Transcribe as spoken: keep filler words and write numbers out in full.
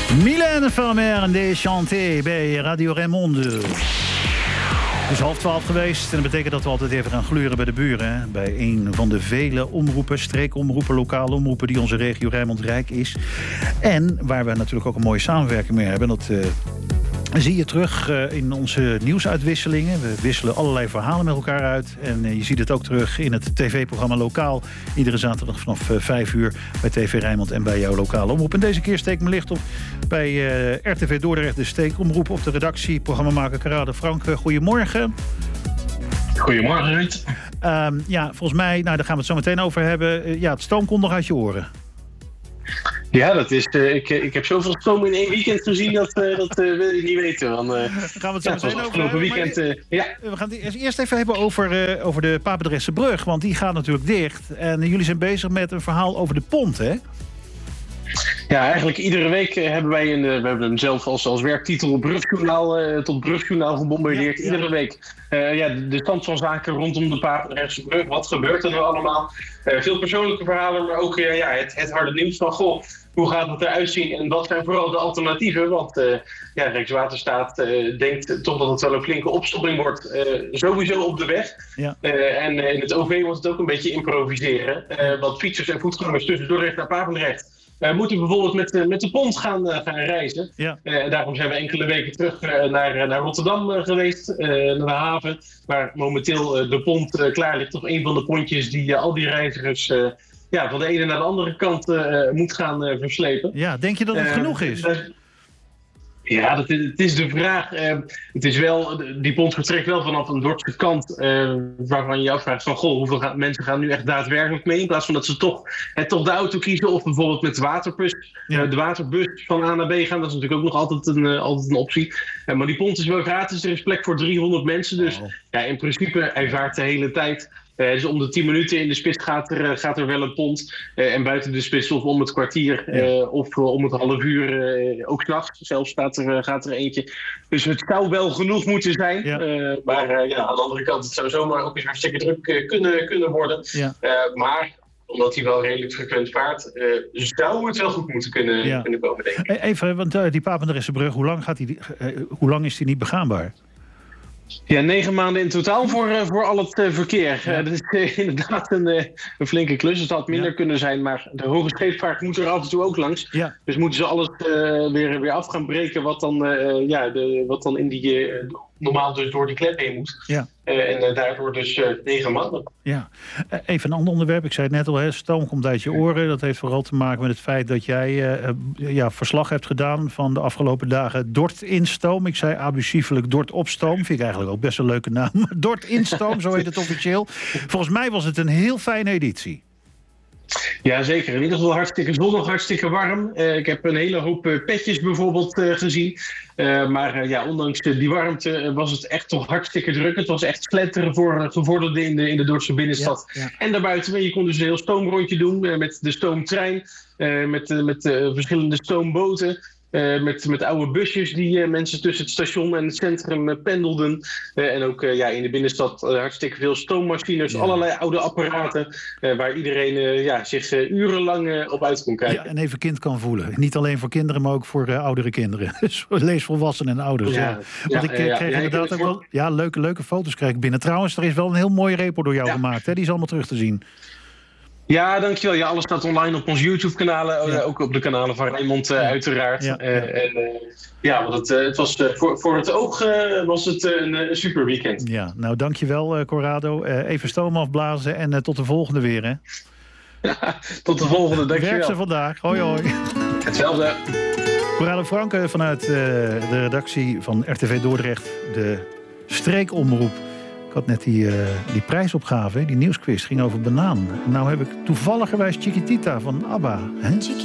Mylène Farmer en Déchanté bij Radio Raymond. Het is half twaalf geweest en dat betekent dat we altijd even gaan gluren bij de buren. Hè? Bij een van de vele omroepen, streekomroepen, lokale omroepen die onze regio Rijnmond rijk is. En waar we natuurlijk ook een mooie samenwerking mee hebben. Dat uh, zie je terug uh, in onze nieuwsuitwisselingen. We wisselen allerlei verhalen met elkaar uit. En uh, je ziet het ook terug in het tv-programma Lokaal. Iedere zaterdag vanaf uh, vijf uur bij T V Rijnmond en bij jouw lokale omroep. En deze keer steek ik mijn licht op bij uh, R T V Dordrecht, de steekomroep op de redactie. Programmamaker Karade Frank, uh, goedemorgen. Goedemorgen, Ruud. Uh, ja, volgens mij, nou, daar gaan we het zo meteen over hebben. Uh, ja, het stoom komt nog uit je oren. Ja, dat is, uh, ik, ik heb zoveel stoom in één weekend gezien, dat, uh, dat uh, wil je niet weten. Want, uh, gaan we het zo ja, meteen over hebben. Weekend, uh, ja. We gaan het eerst even hebben over, uh, over de Papendrechtse brug, want die gaat natuurlijk dicht. En uh, jullie zijn bezig met een verhaal over de pont, hè? Ja, eigenlijk iedere week hebben wij een, we hebben hem zelf als, als werktitel brugjournaal uh, tot brugjournaal gebombardeerd. Ja, ja. Iedere week uh, ja, de, de stand van zaken rondom de Papendrechtse brug. Wat gebeurt er nou allemaal? Uh, veel persoonlijke verhalen, maar ook uh, ja, het, het harde nieuws van goh, hoe gaat het eruit zien en wat zijn vooral de alternatieven? Want uh, ja, Rijkswaterstaat uh, denkt toch dat het wel een flinke opstopping wordt. Uh, sowieso op de weg. Ja. Uh, en uh, in het O V wordt het ook een beetje improviseren. Uh, want fietsers en voetgangers tussen Dordrecht naar Papendrecht Uh, moeten bijvoorbeeld met, uh, met de pont gaan, uh, gaan reizen. Ja. Uh, en daarom zijn we enkele weken terug uh, naar, uh, naar Rotterdam uh, geweest, uh, naar de haven. Waar momenteel uh, de pont uh, klaar ligt. Toch een van de pontjes die uh, al die reizigers uh, ja, van de ene naar de andere kant uh, moet gaan uh, verslepen. Ja, denk je dat het uh, genoeg is? Uh, Ja, dat is, het is de vraag. Uh, het is wel, die pont vertrekt wel vanaf een Dordtse kant, uh, waarvan je je afvraagt van goh, hoeveel gaan, mensen gaan nu echt daadwerkelijk mee, in plaats van dat ze toch, uh, toch de auto kiezen of bijvoorbeeld met de waterbus, ja. uh, de waterbus van A naar B gaan. Dat is natuurlijk ook nog altijd een, uh, altijd een optie. Uh, maar die pont is wel gratis, er is plek voor driehonderd mensen, dus oh. ja, in principe hij vaart de hele tijd. Uh, dus om de tien minuten in de spits gaat er, uh, gaat er wel een pont. Uh, en buiten de spits of om het kwartier uh, ja. of uh, om het half uur, uh, ook 's nachts zelfs gaat er, uh, gaat er eentje. Dus het zou wel genoeg moeten zijn. Ja. Uh, maar uh, ja, aan de andere kant, het zou zomaar ook eens hartstikke druk uh, kunnen, kunnen worden. Ja. Uh, maar omdat hij wel redelijk frequent vaart, uh, zou het wel goed moeten kunnen, ja. kunnen komen, denk ik. Even, want uh, die Papendrechtse brug, hoe lang, gaat die, uh, hoe lang is die niet begaanbaar? Ja, negen maanden in totaal voor, uh, voor al het uh, verkeer. Ja. Uh, dat is uh, inderdaad een, uh, een flinke klus. Het had minder ja. kunnen zijn, maar de hoge scheepvaart moet er af en toe ook langs. Ja. Dus moeten ze alles uh, weer, weer af gaan breken wat dan, uh, ja, de, wat dan in die, uh, normaal dus door die klep heen moet. Ja. Uh, en uh, daardoor dus uh, negen maanden. Ja. Uh, even een ander onderwerp. Ik zei het net al, hè, stoom komt uit je oren. Dat heeft vooral te maken met het feit dat jij uh, uh, ja, verslag hebt gedaan van de afgelopen dagen Dort in stoom. Ik zei abusiefelijk Dort op stoom. Vind ik eigenlijk ook best een leuke naam. Dort in stoom, zo heet het officieel. Volgens mij was het een heel fijne editie. Ja, zeker. In ieder geval hartstikke zonnig, hartstikke warm. Uh, ik heb een hele hoop uh, petjes bijvoorbeeld uh, gezien. Uh, maar uh, ja, ondanks uh, die warmte uh, was het echt toch hartstikke druk. Het was echt sletteren voor uh, gevorderden in de, in de Dordtse binnenstad. Ja, ja. En daarbuiten, je kon dus een heel stoomrondje doen uh, met de stoomtrein. Uh, met uh, met uh, verschillende stoomboten. Uh, met, met oude busjes die uh, mensen tussen het station en het centrum uh, pendelden. Uh, en ook uh, ja, in de binnenstad uh, hartstikke veel stoommachines. Ja. Allerlei oude apparaten uh, waar iedereen uh, ja, zich uh, urenlang uh, op uit kon kijken. Ja, en even kind kan voelen. Niet alleen voor kinderen, maar ook voor uh, oudere kinderen. Dus lees volwassenen en ouders. Ja, ja. Want ja, ik uh, ja, kreeg ja, inderdaad ook wel ja, leuke, leuke foto's kreeg ik binnen. Trouwens, er is wel een heel mooie repo door jou ja. gemaakt. Hè? Die is allemaal terug te zien. Ja, dankjewel. Ja, alles staat online op onze YouTube-kanalen. Ja. Uh, ook op de kanalen van Rijnmond uh, uiteraard. Ja, ja. Uh, en, uh, ja want het, uh, het was, uh, voor, voor het oog uh, was het uh, een, een super weekend. Ja, nou dankjewel uh, Corrado. Uh, even stoom afblazen en uh, tot de volgende weer, hè? Ja, tot de volgende, dankjewel. Werk ze vandaag. Hoi, hoi. Hetzelfde. Corrado Franke vanuit uh, de redactie van R T V Dordrecht, de streekomroep. Ik had net die, uh, die prijsopgave, die nieuwsquiz, ging over banaan. En nou heb ik toevalligerwijs Chiquitita van ABBA. Hè?